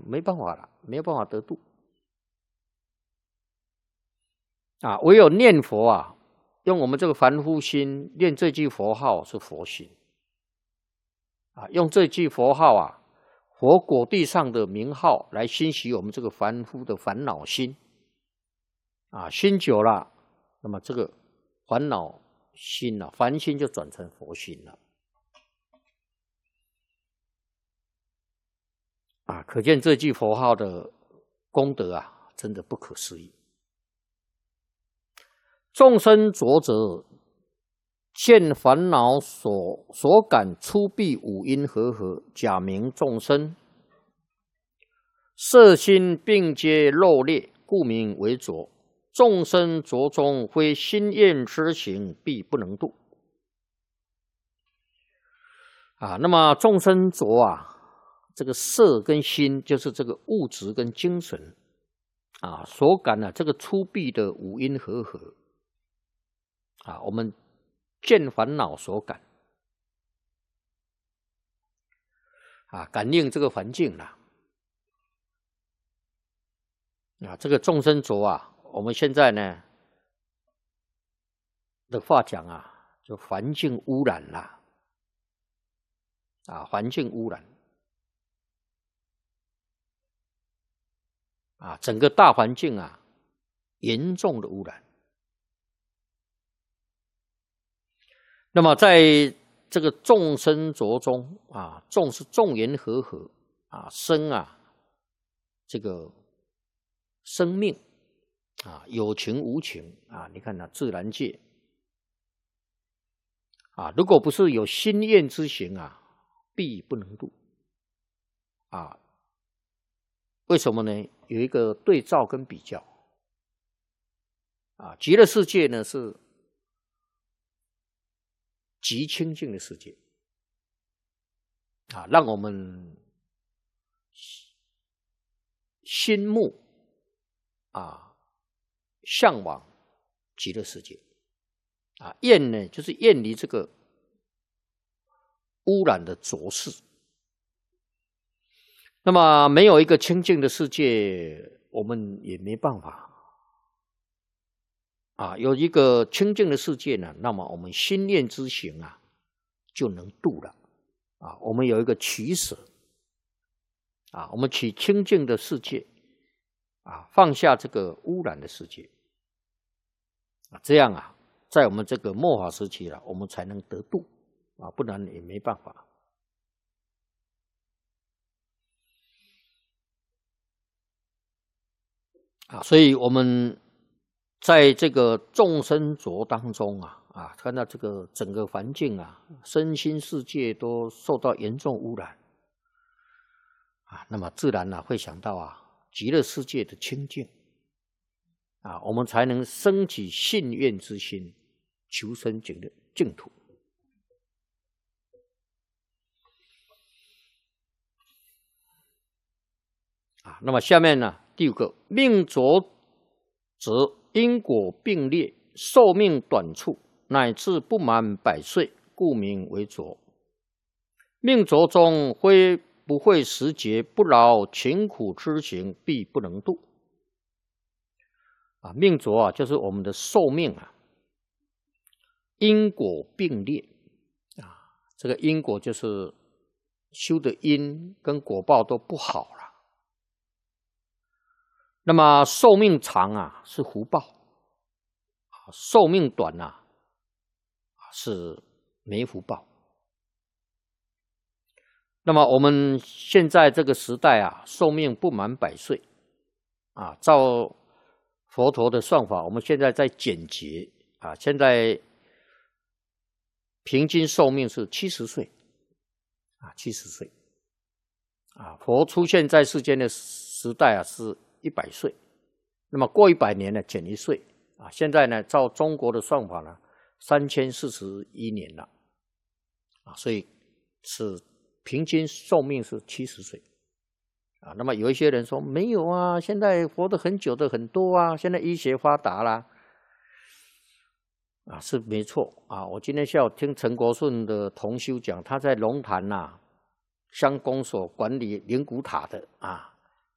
没办法了，没有办法得度。唯有念佛啊，用我们这个凡夫心念这句佛号是佛心。用这句佛号啊，佛果地上的名号来欣喜我们这个凡夫的烦恼心。心久了，那么这个烦恼心啊，凡心就转成佛心了。可见这句佛号的功德啊，真的不可思议。众生浊者，见烦恼所感出弊五阴和，假名众生。色心并皆漏劣，故名为浊。众生浊中，非心愿之行，必不能度。那么众生浊啊，这个色跟心就是这个物质跟精神所感这个出弊的五阴和我们见烦恼所感感应这个环境这个众生浊我们现在呢的话讲就环境污染啦环境污染整个大环境严重的污染。那么在这个众生浊中众是众缘和生这个生命有情无情你看自然界如果不是有心愿之行必不能度为什么呢？有一个对照跟比较极乐世界呢是极清净的世界让我们心目向往极乐世界厌呢就是厌离这个污染的浊世。那么没有一个清净的世界，我们也没办法有一个清净的世界呢，那么我们心念之行就能度了我们有一个取舍我们取清净的世界放下这个污染的世界这样在我们这个末法时期我们才能得度不然也没办法。所以我们在这个众生浊当中看到这个整个环境身心世界都受到严重污染那么自然会想到极乐世界的清净我们才能升起信愿之心，求生净土。那么下面呢，第五个，命浊则因果并列，寿命短促，乃至不满100岁，故名为浊。命浊中不会时节，不劳勤苦之行，必不能度。命浊就是我们的寿命因果并列这个因果就是修的因跟果报都不好了。那么寿命长是福报寿命短是没福报。那么我们现在这个时代寿命不满100岁照佛陀的算法，我们现在在减劫现在平均寿命是70岁70岁佛出现在世间的时代是100岁，那么过100年呢减1岁现在呢照中国的算法呢3041年了所以是平均寿命是70岁那么有一些人说没有现在活得很久的很多现在医学发达啦是没错我今天下午听陈国顺的同修讲，他在龙潭乡公所管理灵骨塔的